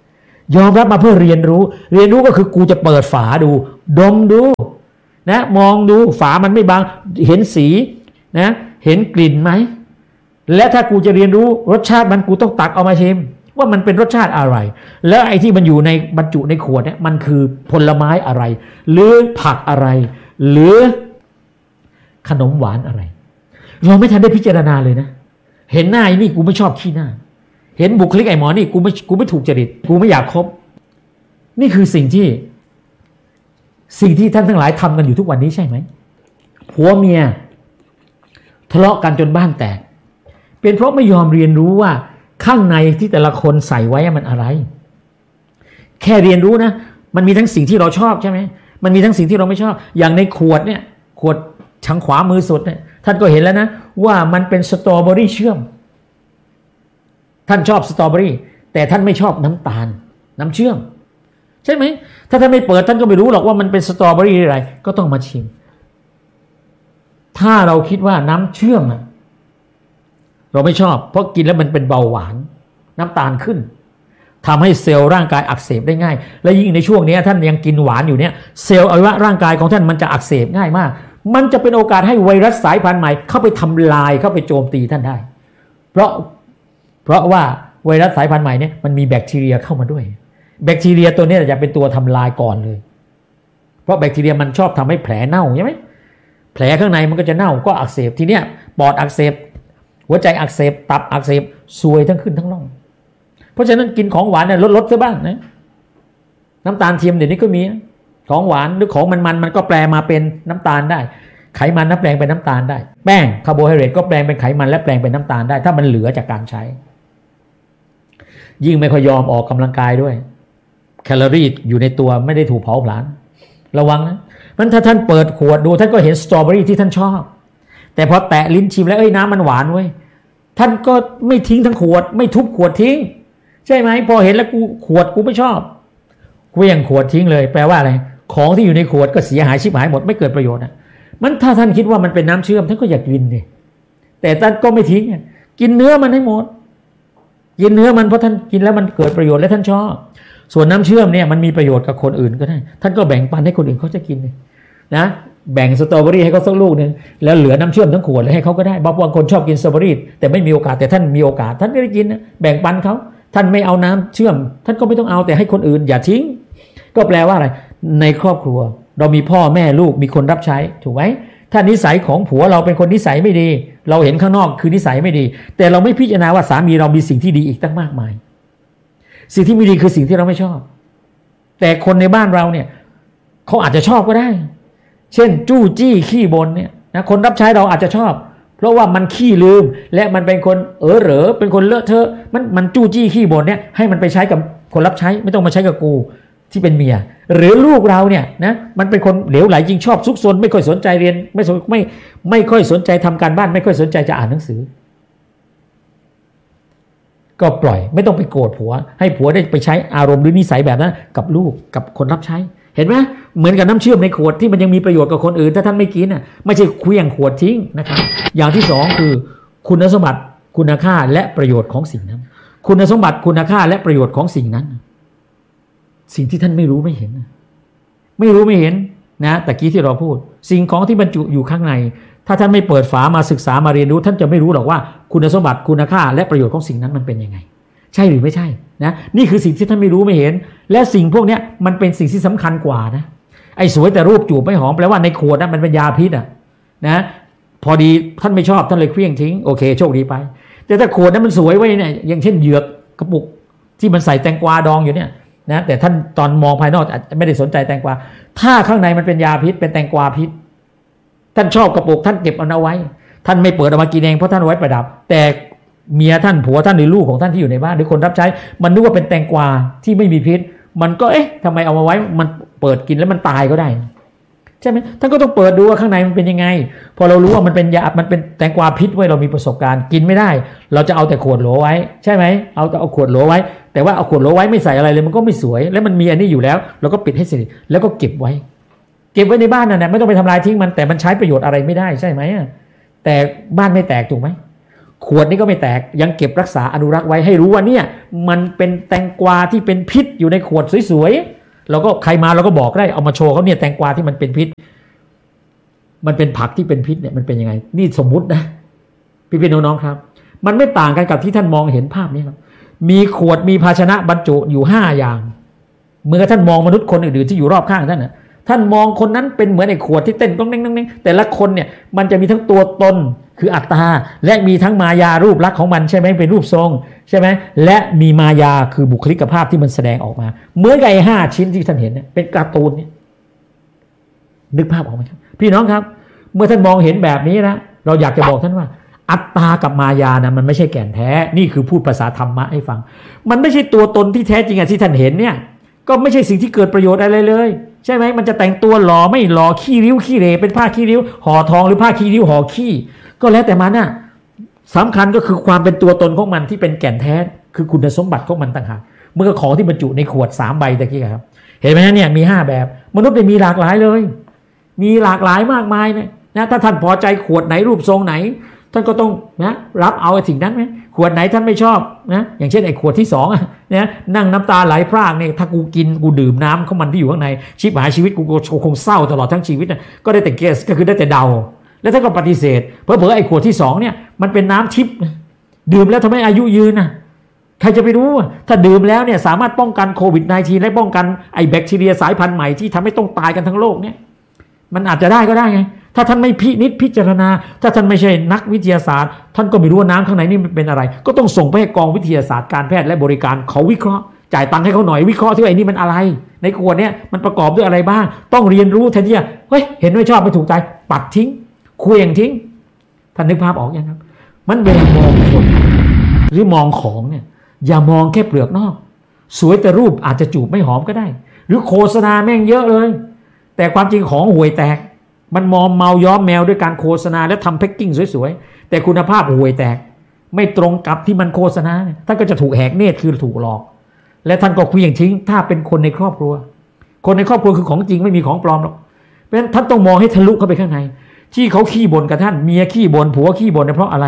ยอมรับมาเพื่อเรียนรู้เรียนรู้ก็คือกูจะเปิดฝาดูดมดูนะมองดูฝามันไม่บางเห็นสีนะเห็นกลิ่นไหมและถ้ากูจะเรียนรู้รสชาติมันกูต้องตักเอามาชิมว่ามันเป็นรสชาติอะไรแล้วไอ้ที่มันอยู่ในบรรจุในขวดเนี่ยมันคือผลไม้อะไรหรือผักอะไรหรือขนมหวานอะไรเราไม่ทันได้พิจารณาเลยนะเห็นหน้าไอ้นี่กูไม่ชอบขี้หน้าเห็นบุคลิกไอ้หมอนี่กูไม่กูไม่ถูกจริตกูไม่อยากคบนี่คือสิ่งที่สิ่งที่ท่านทั้งหลายทำกันอยู่ทุกวันนี้ใช่ไหมผัวเมียทะเลาะกันจนบ้านแตกเป็นเพราะไม่ยอมเรียนรู้ว่าข้างในที่แต่ละคนใส่ไว้มันอะไรแค่เรียนรู้นะมันมีทั้งสิ่งที่เราชอบใช่ไหมมันมีทั้งสิ่งที่เราไม่ชอบอย่างในขวดเนี่ยขวดทางขวามือสุดเนี่ยท่านก็เห็นแล้วนะว่ามันเป็นสตรอเบอรี่เชื่อมท่านชอบสตรอเบอรี่แต่ท่านไม่ชอบน้ำตาลน้ำเชื่อมใช่ไหมถ้าท่านไม่เปิดท่านก็ไม่รู้หรอกว่ามันเป็นสตรอเบอรี่อะไรก็ต้องมาชิมถ้าเราคิดว่าน้ำเชื่อมเราไม่ชอบเพราะกินแล้วมันเป็นเบาหวานน้ำตาลขึ้นทำให้เซลล์ร่างกายอักเสบได้ง่ายและยิ่งในช่วงนี้ท่านยังกินหวานอยู่เนี่ยเซลล์อวัยวะร่างกายของท่านมันจะอักเสบง่ายมากมันจะเป็นโอกาสให้ไวรัสสายพันธุ์ใหม่เข้าไปทำลายเข้าไปโจมตีท่านได้เพราะเพราะว่าไวรัสสายพันธุ์ใหม่เนี่ยมันมีแบคทีเรียเข้ามาด้วยแบคทีเรียตัวนี้จะเป็นตัวทำลายก่อนเลยเพราะแบคทีเรียมันชอบทำให้แผลเน่าใช่ไหมแผลข้างในมันก็จะเน่าก็อักเสบทีเนี้ยปอดอักเสบหัวใจอักเสบตับอักเสบซวยทั้งขึ้นทั้งล่องเพราะฉะนั้นกินของหวานเนี่ยลดลดซะบ้างนะน้ำตาลเทียมเดี๋ยวนี้ก็มีของหวานหรือของมันมันมันก็แปลมาเป็นน้ำตาลได้ไขมันนับแปลงเป็นน้ำตาลได้แป้งคาร์โบไฮเดรตก็แปลงเป็นไขมันและแปลงเป็นน้ำตาลได้ถ้ามันเหลือจากการใช้ยิ่งไม่ค่อยยอมออกกำลังกายด้วยแคลอรี่อยู่ในตัวไม่ได้ถูกเผาผลาญระวังนะมันถ้าท่านเปิดขวดดูท่านก็เห็นสตรอเบอรี่ที่ท่านชอบแต่พอแตะลิ้นชิมแล้วเอ้ยน้ำมันหวานเว้ยท่านก็ไม่ทิ้งทั้งขวดไม่ทุบขวดทิ้งใช่ไหมพอเห็นแล้วกูขวดกูไม่ชอบกูยังขวดทิ้งเลยแปลว่าอะไรของที่อยู่ในขวดก็เสียหายชิบหายหมดไม่เกิดประโยชน์อ่ะมันถ้าท่านคิดว่ามันเป็นน้ำเชื่อมท่านก็อยากกินดิแต่ท่านก็ไม่ทิ้งกินเนื้อมันให้หมดกินเนื้อมันเพราะท่านกินแล้วมันเกิดประโยชน์และท่านชอบส่วนน้ำเชื่อมเนี่ยมันมีประโยชน์กับคนอื่นก็ได้ท่านก็แบ่งปันให้คนอื่นเขาจะกินเลยนะแบ่งสตรอเบอรี่ให้เขาสักลูกนึงแล้วเหลือน้ำเชื่อมทั้งขวดเลยให้เขาก็ได้บางคนชอบกินสตรอเบอรี่แต่ไม่มีโอกาสแต่ท่านมีโอกาสท่านไม่ได้กินนะแบ่งปันเขาท่านไม่เอาน้ำเชื่อมท่านก็ไม่ต้องเอาแต่ให้คนอื่นอย่าทิ้งก็แปลว่าอะไรในครอบครัวเรามีพ่อแม่ลูกมีคนรับใช้ถูกไหมถ้านิสัยของผัวเราเป็นคนนิสัยไม่ดีเราเห็นข้างนอกคือนิสัยไม่ดีแต่เราไม่พิจารณาว่าสามีเรามีสิ่งที่ดีอีกตั้งมากมายสิ่งที่ไม่ดีคือสิ่งที่เราไม่ชอบแต่คนในบ้านเราเนี่ยเขาอาจจะชอบก็ได้เช่นจู้จี้ขี้บ่นเนี่ยนะคนรับใช้เราอาจจะชอบเพราะว่ามันขี้ลืมและมันเป็นคนเออเหรอเป็นคนเลอะเทอะมันมันจู้จี้ขี้บ่นเนี่ยให้มันไปใช้กับคนรับใช้ไม่ต้องมาใช้กับกูที่เป็นเมียหรือลูกเราเนี่ยนะมันเป็นคนเหลวไหลจริงชอบซุกซนไม่ค่อยสนใจเรียนไม่ไม่ไม่ค่อยสนใจทำการบ้านไม่ค่อยสนใจจะอ่านหนังสือก็ปล่อยไม่ต้องไปโกรธผัวให้ผัวได้ไปใช้อารมณ์หรือนิสัยแบบนั้นกับลูกกับคนรับใช้เห็นไหมเหมือนกับน้ำเชื่อมในขวดที่มันยังมีประโยชน์กับคนอื่นถ้าท่านไม่กินน่ะไม่ใช่เคลื่องขวดทิ้งนะครับอย่างที่สองคือคุณสมบัติคุณค่าและประโยชน์ของสิ่งนั้นคุณสมบัติคุณค่าและประโยชน์ของสิ่งนั้นสิ่งที่ท่านไม่รู้ไม่เห็นไม่รู้ไม่เห็นนะตะกี้ที่เราพูดสิ่งของที่บรรจุอยู่ข้างในถ้าท่านไม่เปิดฝามาศึกษามาเรียนรู้ท่านจะไม่รู้หรอกว่าคุณสมบัติคุณค่าและประโยชน์ของสิ่งนั้นมันเป็นยังไงใช่หรือไม่ใช่นะนี่คือสิ่งที่ท่านไม่รู้ไม่เห็นและสิ่งพวกนี้มันเป็นสิ่งที่สำคัญกว่านะไอ้สวยแต่รูปจูบไม่หอมแปลว่าในขวดนั้นมันเป็นยาพิษอ่ะนะพอดีท่านไม่ชอบท่านเลยเคลี้ยงทิ้งโอเคโชคดีไปแต่ถ้าขวดนั้นมันสวยไว้เนี่ยอย่างเช่นเหยือกกระปุกที่มันใส่แตงกวาดองอยู่เนี่ยนะแต่ท่านตอนมองภายนอกไม่ได้สนใจแตงกวาถ้าข้างในมันเป็นยาพิษเป็นแตงกวาพิษท่านชอบกระปุกท่านเก็บเอาไว้ท่านไม่เปิดออกมากินเองเพราะท่านไว้ประดับแต่เมียท่านผัวท่านหรือลูกของท่านที่อยู่ในบ้านหรือคนรับใช้มันนึกว่าเป็นแตงกวาที่ไม่มีพิษมันก็เอ๊ะทำไมเอามาไว้มันเปิดกินแล้วมันตายก็ได้ใช่ไหมท่านก็ต้องเปิดดูว่าข้างในมันเป็นยังไงพอเรารู้ว่ามันเป็นยามันเป็นแตงกวาพิษไว้เรามีประสบการณ์กินไม่ได้เราจะเอาแต่ขวดโหลไว้ใช่ไหมเอาเอาขวดโหลไว้แต่ว่าเอาขวดโหลไว้ไม่ใส่อะไรเลยมันก็ไม่สวยแล้วมันมีอันนี้อยู่แล้วเราก็ปิดให้สนิทแล้วก็เก็บไว้เก็บไว้ในบ้านนั่นแหละไม่ต้องไปทำลายทิ้งมันแต่มันใช้ประโยชน์อะไรไม่ได้ใช่ไหมแต่บ้านไม่แตกถูกไหมขวดนี้ก็ไม่แตกยังเก็บรักษาอนุรักษ์ไว้ให้รู้ว่าเนี่ยมันเป็นแตงกวาที่เป็นพิษอยู่ในขวดสวยๆเราก็ใครมาเราก็บอกได้เอามาโชว์เขาเนี่ยแตงกวาที่มันเป็นพิษมันเป็นผักที่เป็นพิษเนี่ยมันเป็นยังไงนี่สมมุตินะพี่ๆน้องๆครับมันไม่ต่างกันกับที่ท่านมองเห็นภาพนี้ครับมีขวดมีภาชนะบรรจุอยู่ห้าอย่างเมื่อท่านมองมนุษย์คนอื่นๆที่อยู่รอบข้างท่านนะท่านมองคนนั้นเป็นเหมือนไอ้ขวดที่เต้นต้องเน่งๆแต่ละคนเนี่ยมันจะมีทั้งตัวตนคืออัตตาและมีทั้งมายารูปลักษณ์ของมันใช่ไหมเป็นรูปทรงใช่ไหมและมีมายาคือบุคลิกภาพที่มันแสดงออกมาเหมือนกับไอ้ห้าชิ้นที่ท่านเห็นเนี่ยเป็นการ์ตูนเนี่ยนึกภาพออกไหมครับพี่น้องครับเมื่อท่านมองเห็นแบบนี้นะเราอยากจะบอกท่านว่าอัตตากับมายานะมันไม่ใช่แก่นแท้นี่คือพูดภาษาธรรมะให้ฟังมันไม่ใช่ตัวตนที่แท้จริงที่ท่านเห็นเนี่ยก็ไม่ใช่สิ่งที่เกิดประโยชน์อะไรเลยใช่ไหมมันจะแต่งตัวหล่อไม่หล่อขี้ริ้วขี้เรเป็นผ้าขี้ริ้วห่อทองหรือผ้าขี้ริ้วห่อขี้ก็แล้วแต่มันน่ะสำคัญก็คือความเป็นตัวตนของมันที่เป็นแก่นแท้คือคุณสมบัติของมันต่างหากเมื่อของที่บรรจุในขวดสามใบตะกี้ครับเห็นไหมเนี่ยมีห้าแบบมนุษย์เนี่ยมีหลากหลายเลยมีหลากหลายมากมายนะนะถ้าท่านพอใจขวดไหนรูปทรงไหนท่านก็ต้องนะรับเอาสิ่งนั้นไหมขวดไหนท่านไม่ชอบนะอย่างเช่นไอ้ขวดที่สองอ่ะนะนั่งน้ำตาไหลพรากเนี่ยถ้ากูกินกูดื่มน้ำของมันที่อยู่ข้างในชีพหายชีวิตกูคงเศร้าตลอดทั้งชีวิตนะก็ได้แต่เกสก็คือได้แต่เดาแล้วท่านก็ปฏิเสธเพราะเผลอไอ้ขวดที่สองเนี่ยมันเป็นน้ำทิพย์ดื่มแล้วทำให้อายุยืนนะใครจะไปรู้ถ้าดื่มแล้วเนี่ยสามารถป้องกันโควิด สิบเก้า และป้องกันไอ้แบคทีเรียสายพันธุ์ใหม่ที่ทำให้ต้องตายกันทั้งโลกเนี่ยมันอาจจะได้ก็ได้ไงถ้าท่านไม่พินิจพิจารณาถ้าท่านไม่ใช่นักวิทยาศาสตร์ท่านก็ไม่รู้ว่าน้ำข้างในนี่มันเป็นอะไรก็ต้องส่งไปให้กองวิทยาศาสตร์การแพทย์และบริการเขาวิเคราะห์จ่ายตังค์ให้เขาหน่อยวิเคราะห์ที่ว่าไอ้นี่มันอะไรในขวดเนี้ยมันประกอบด้วยอะไรบ้างต้องเรียนรู้แทนที่จะเฮ้ยเห็นไม่ชอบไม่ถูกใจปัดทิ้งเคลื่อนทิ้งท่านนึกภาพออกยังครับมันเวลามองคนหรือมองของเนี่ยอย่ามองแค่เปลือกนอกสวยแต่รูปอาจจะจูบไม่หอมก็ได้หรือโฆษณาแม่งเยอะเลยแต่ความจริงของห่วยแตกมันมอมเมาย้อมแมวด้วยการโฆษณาและทำแพ็กกิ้งสวยๆแต่คุณภาพห่วยแตกไม่ตรงกับที่มันโฆษณาเนี่ยท่านก็จะถูกแหกเนตรคือถูกหลอกและท่านก็เคลื่อนทิ้งถ้าเป็นคนในครอบครัวคนในครอบครัวคือของจริงไม่มีของปลอมหรอกเพราะฉะนั้นท่านต้องมองให้ทะลุเข้าไปข้างในที่เขาขี้บ่นกับท่านเมียขี้บ่นผัวขี้บ่นเพราะอะไร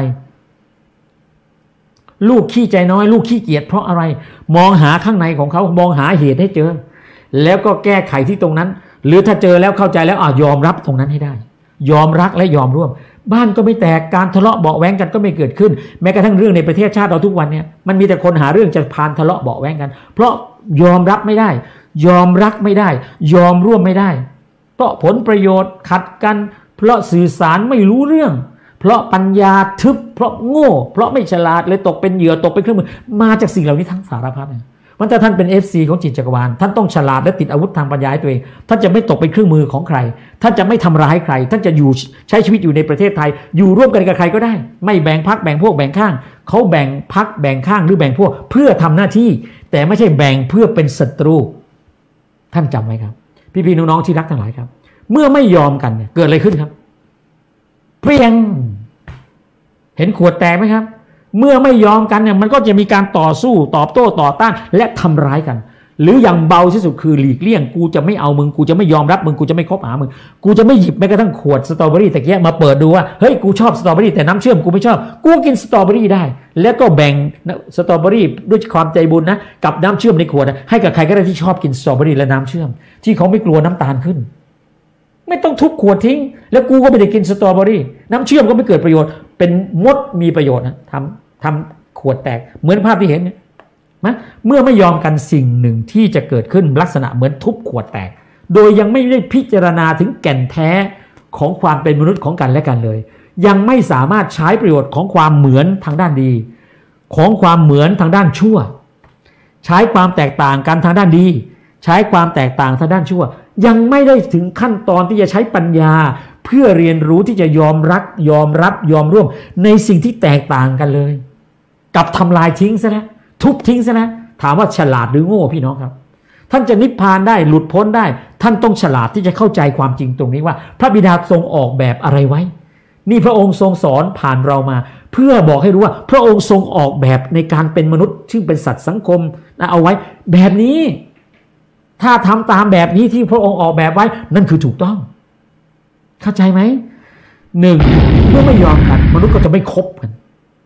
ลูกขี้ใจน้อยลูกขี้เกียจเพราะอะไรมองหาข้างในของเขามองหาเหตุให้เจอแล้วก็แก้ไขที่ตรงนั้นหรือถ้าเจอแล้วเข้าใจแล้วอ่ะยอมรับตรงนั้นให้ได้ยอมรักและยอมร่วมบ้านก็ไม่แตกการทะเลาะเบาะแว้งกันก็ไม่เกิดขึ้นแม้กระทั่งเรื่องในประเทศชาติเราทุกวันเนี่ยมันมีแต่คนหาเรื่องจะพานทะเลาะเบาะแว้งกันเพราะยอมรับไม่ได้ยอมรักไม่ได้ยอมร่วมไม่ได้เพราะผลประโยชน์ขัดกันเพราะสื่อสารไม่รู้เรื่องเพราะปัญญาทึบเพราะโง่เพราะไม่ฉลาดเลยตกเป็นเหยื่อตกเป็นเครื่องมือมาจากสิ่งเหล่านี้ทั้งสารพัดเนี่ยมันถ้าท่านเป็น เอฟ ซี ของจิตจักรวาลท่านต้องฉลาดและติดอาวุธทางปัญญาให้ตัวเองท่านจะไม่ตกเป็นเครื่องมือของใครท่านจะไม่ทำร้ายใครท่านจะอยู่ใช้ชีวิตอยู่ในประเทศไทยอยู่ร่วมกันกับใครก็ได้ไม่แบ่งพรรคแบ่งพวกแบ่งข้างเขาแบ่งพรรคแบ่งข้างหรือแบ่งพวกเพื่อทำหน้าที่แต่ไม่ใช่แบ่งเพื่อเป็นศัตรูท่านจำไว้ครับพี่ๆน้องๆที่รักทั้งหลายครับเมื่อไม่ยอมกันเนี่ยเกิดอะไรขึ้นครับเพียงเห็นขวดแตกไหมครับเมื่อไม่ยอมกันเนี่ยมันก็จะมีการต่อสู้ตอบโต้ต่อต้านและทำร้ายกันหรืออย่างเบาที่สุดคือหลีกเลี่ยงกูจะไม่เอามึงกูจะไม่ยอมรับมึงกูจะไม่คบหามึงกูจะไม่หยิบแม้กระทั่งขวดสตรอเบอรี่ตะเกียบมาเปิดดูว่าเฮ้ยกูชอบสตรอเบอรี่แต่น้ำเชื่อมกูไม่ชอบกูกินสตรอเบอรี่ได้แล้วก็แบ่งสตรอเบอรี่ด้วยความใจบุญนะกับน้ำเชื่อมในขวดให้กับใครก็ได้ที่ชอบกินสตรอเบอรี่และน้ำเชื่อมที่เขาไม่กลัวน้ำตาลขึ้นไม่ต้องทุบขวดทิ้งแล้วกูก็ไม่ได้กินสตรอเบอรี่น้ำเชื่อมก็ไม่เกิดประโยชน์เป็นมดมีประโยชน์นะทำทำขวดแตกเหมือนภาพที่เห็นเนี่ยนะเมื่อไม่ยอมกันสิ่งหนึ่งที่จะเกิดขึ้นลักษณะเหมือนทุบขวดแตกโดยยังไม่ได้พิจารณาถึงแก่นแท้ของความเป็นมนุษย์ของกันและกันเลยยังไม่สามารถใช้ประโยชน์ของความเหมือนทางด้านดีของความเหมือนทางด้านชั่วใช้ความแตกต่างกันทางด้านดีใช้ความแตกต่างทางด้านชั่วยังไม่ได้ถึงขั้นตอนที่จะใช้ปัญญาเพื่อเรียนรู้ที่จะยอมรักยอมรับยอมร่วมในสิ่งที่แตกต่างกันเลยกับทำลายทิ้งซะนะทุบทิ้งซะนะถามว่าฉลาดหรือโง่พี่น้องครับท่านจะนิพพานได้หลุดพ้นได้ท่านต้องฉลาดที่จะเข้าใจความจริงตรงนี้ว่าพระบิดาทรงออกแบบอะไรไว้นี่พระองค์ทรงสอนผ่านเรามาเพื่อบอกให้รู้ว่าพระองค์ทรงออกแบบในการเป็นมนุษย์ซึ่งเป็นสัตว์สังคมนะเอาไว้แบบนี้ถ้าทำตามแบบนี้ที่พระองค์ออกแบบไว้นั่นคือถูกต้องเข้าใจไหมหนึ่งเมื่อไม่ยอมกันมนุษย์ก็จะไม่คบกัน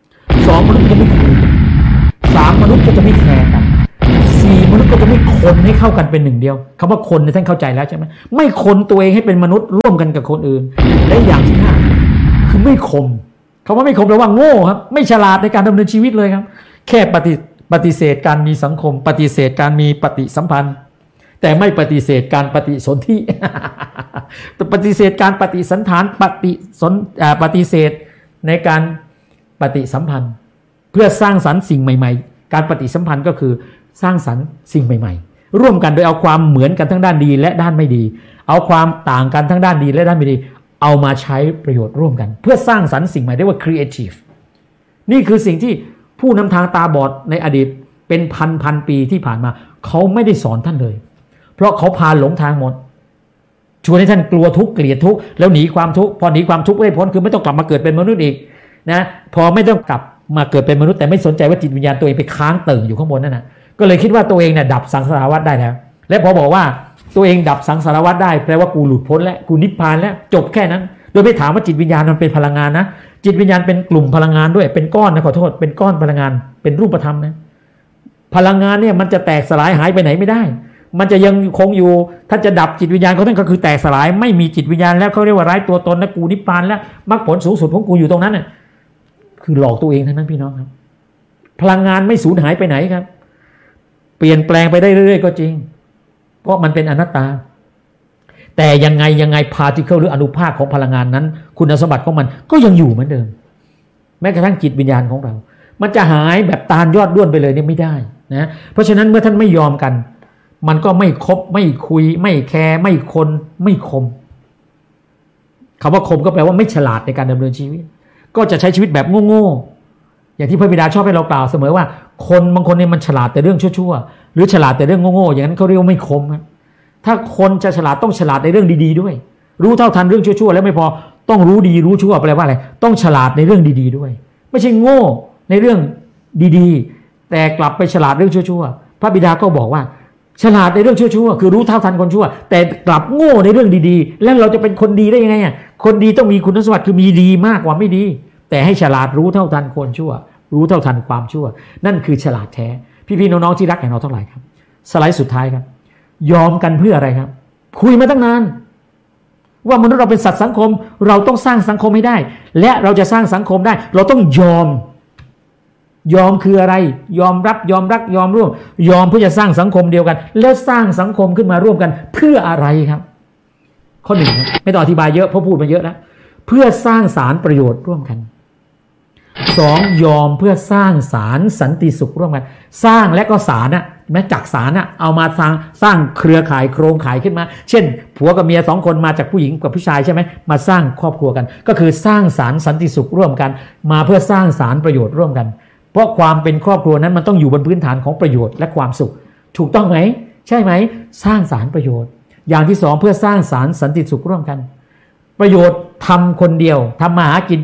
องมนุษย์ก็ไม่คุยสามมนุษย์ก็จะไม่แคร์กันสี่มนุษย์ก็จะไม่คนให้เข้ากันเป็นหนึ่งเดียวคำว่าคนเนี่ยท่านเข้าใจแล้วใช่ไหมไม่คนตัวเองให้เป็นมนุษย์ร่วมกันกับคนอื่นและอย่างที่ห้าคือไม่คมคำว่าไม่คมแปลว่าโง่ครับไม่ฉลาดในการดำเนินชีวิตเลยครับแค่ปฏิปฏิเสธการมีสังคมปฏิเสธการมีปฏิสัมพันธ์แต่ไม่ปฏิเสธการปฏิสนธิแต่ปฏิเสธการปฏิสันฐานปฏิสนปฏิเสธในการปฏิสัมพันธ์เพื่อสร้างสรรค์สิ่งใหม่ๆการปฏิสัมพันธ์ก็คือสร้างสรรค์สิ่งใหม่ๆร่วมกันโดยเอาความเหมือนกันทั้งด้านดีและด้านไม่ดีเอาความต่างกันทั้งด้านดีและด้านไม่ดีเอามาใช้ประโยชน์ร่วมกันเพื่อสร้างสรรค์สิ่งใหม่เรียกว่า creative นี่คือสิ่งที่ผู้นำทางตาบอดในอดีตเป็นพันพันปีที่ผ่านมาเขาไม่ได้สอนท่านเลยเพราะเขาพาหลงทางหมดชวนให้ท่านกลัวทุกข์เกลียดทุกข์แล้วหนีความทุกข์พอหนีความทุกข์ไม่พ้นคือไม่ต้องกลับมาเกิดเป็นมนุษย์อีกนะพอไม่ต้องกลับมาเกิดเป็นมนุษย์แต่ไม่สนใจว่าจิตวิญญาณตัวเองไปค้างเติ่งอยู่ข้างบนนั่นนะก็เลยคิดว่าตัวเองเนี่ยดับสังสารวัฏได้แล้วและพอบอกว่าตัวเองดับสังสารวัฏได้แปลว่ากูหลุดพ้นแล้วกูนิพพานแล้วจบแค่นั้นโดยไม่ถามว่าจิตวิญญาณมันเป็นพลังงานนะจิตวิญญาณเป็นกลุ่มพลังงานด้วยเป็นก้อนนะขอโทษเป็นก้อนพลังงานเป็นรูปธรรมนะพลังงานเนี่ยมันจะแตกสลายหายไปไหนไม่ได้มันจะยังคงอยู่ถ้าจะดับจิตวิญญาณเขาท่านก็คือแตกสลายไม่มีจิตวิญญาณแล้วเขาเรียกว่าไร้ตัวตนและกูนิพพานแล้วมรรคผลสูงสุดของกูอยู่ตรงนั้นน่ะคือหลอกตัวเองทั้งนั้นพี่น้องครับพลังงานไม่สูญหายไปไหนครับเปลี่ยนแปลงไปได้เรื่อยๆก็จริงเพราะมันเป็นอนัตตาแต่ยังไงยังไงพาร์ติเคิลหรืออนุภาคของพลังงานนั้นคุณสมบัติของมันก็ยังอยู่เหมือนเดิมแม้กระทั่งจิตวิญญาณของเรามันจะหายแบบตาลยอดด้วนไปเลยเนี่ยไม่ได้นะเพราะฉะนั้นเมื่อท่านไม่ยอมกันมันก็ไม่คบไม่คุยไม่แคร์ไม่คนไม่คมคำว่าคมก็แปลว่าไม่ฉลาดในการดำเนินชีวิตก็จะใช้ชีวิตแบบโง่ๆอย่างที่พระบิดาชอบให้เรากล่าวเสมอว่าคนบางคนเนี่ยมันฉลาดแต่เรื่องชั่วๆหรือฉลาดแต่เรื่องโง่ๆอย่างนั้นเขาเรียกว่าไม่คมครับถ้าคนจะฉลาดต้องฉลาดในเรื่องดีๆด้วยรู้เท่าทันเรื่องชั่วๆแล้วไม่พอต้องรู้ดีรู้ชั่วแปลว่าอะไรต้องฉลาดในเรื่องดีๆด้วยไม่ใช่โง่ในเรื่องดีๆแต่กลับไปฉลาดเรื่องชั่วๆพระบิดาก็บอกว่าฉลาดในเรื่องชั่วๆคือรู้เท่าทันคนชั่วแต่กลับโง่ในเรื่องดีๆแล้วเราจะเป็นคนดีได้ยังไงอ่ะคนดีต้องมีคุณสมบัติคือมีดีมากกว่าไม่ดีแต่ให้ฉลาดรู้เท่าทันคนชั่วรู้เท่าทันความชั่วนั่นคือฉลาดแท้พี่ๆน้องๆที่รักแห่งเราทั้งหลายครับสไลด์สุดท้ายครับยอมกันเพื่ออะไรครับคุยมาตั้งนานว่ามนุษย์เราเป็นสัตว์สังคมเราต้องสร้างสังคมให้ได้และเราจะสร้างสังคมได้เราต้องยอมยอมคืออะไรยอมรับยอมรักยอมร่วมยอมเพื่อจะสร้างสังคมเดียวกันแล้วสร้างสังคมขึ้นมาร่วมกันเพื่ออะไรครับข้อหนึ่งครับไม่ต้องอธิบายเยอะเพราะพูดมาเยอะแล้วเพื่อสร้างสารประโยชน์ร่วมกันสองยอมเพื่อสร้างสารสันติสุขร่วมกันสร้างและก็สารน่ะแม้จักสารน่ะเอามาสร้างสร้างเครือข่ายโครงข่ายขึ้นมาเช่นผัวกับเมียสองคนมาจากผู้หญิงกับผู้ชายใช่ไหมมาสร้างครอบครัวกันก็คือสร้างสารสันติสุขร่วมกันมาเพื่อสร้างสารประโยชน์ร่วมกันเพราะความเป็นครอบครัวนั้นมันต้องอยู่บนพื้นฐานของประโยชน์และความสุขถูกต้องไหมใช่ไหมสร้างสารประโยชน์อย่างที่สองเพื่อสร้างสารสันติสุขร่วมกันประโยชน์ทำคนเดียวทำมาหากิน